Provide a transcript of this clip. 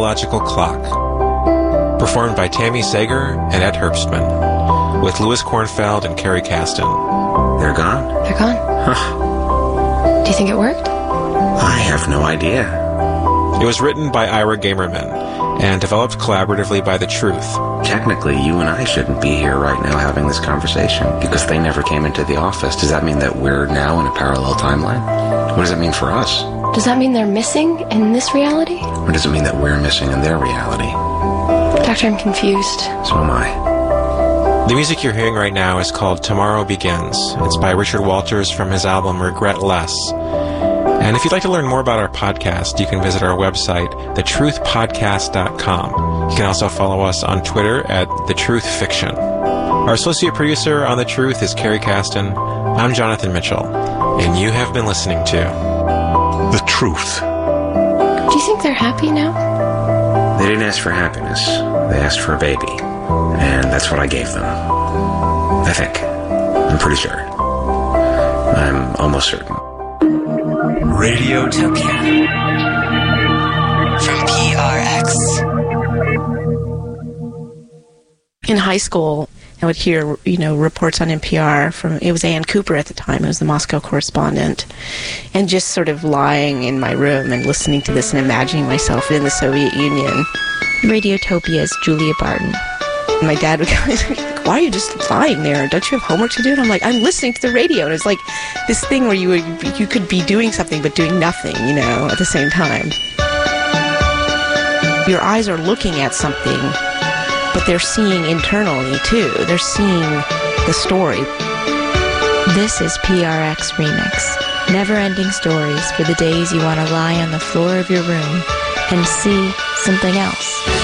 Biological Clock, performed by Tammy Sager and Ed Herbstman, with Louis Kornfeld and Carrie Caston. They're gone? They're gone. Huh. Do you think it worked? I have no idea. It was written by Ira Gamerman and developed collaboratively by The Truth. Technically, you and I shouldn't be here right now having this conversation because they never came into the office. Does that mean that we're now in a parallel timeline? What does that mean for us? Does that mean they're missing in this reality? Or does it mean that we're missing in their reality? Doctor, I'm confused. So am I. The music you're hearing right now is called Tomorrow Begins. It's by Richard Walters from his album Regret Less. And if you'd like to learn more about our podcast, you can visit our website, thetruthpodcast.com. You can also follow us on Twitter at thetruthfiction. Our associate producer on The Truth is Carrie Caston. I'm Jonathan Mitchell, and you have been listening to The Truth. Do you think they're happy now? They didn't ask for happiness. They asked for a baby. And that's what I gave them. I think. I'm pretty sure. I'm almost certain. Radiotopia. From PRX. In high school, I would hear, reports on NPR from, it was Ann Cooper at the time, it was the Moscow correspondent, and just sort of lying in my room and listening to this and imagining myself in the Soviet Union. Radiotopia's Julia Barton. And my dad would go, why are you just lying there? Don't you have homework to do? And I'm like, I'm listening to the radio. And it's like this thing where you could be doing something but doing nothing, at the same time. Your eyes are looking at something, but they're seeing internally, too. They're seeing the story. This is PRX Remix. Never-ending stories for the days you want to lie on the floor of your room and see something else.